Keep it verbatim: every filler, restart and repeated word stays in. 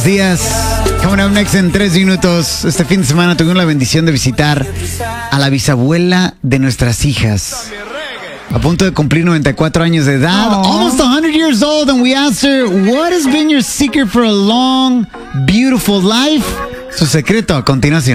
buenos días. Coming up next en tres minutos. Este fin de semana tuvimos la bendición de visitar a la bisabuela de nuestras hijas. A punto de cumplir noventa y cuatro años de edad. Aww. Almost one hundred years old. And we asked her, what has been your secret for a long, beautiful life? Su secreto a continuación.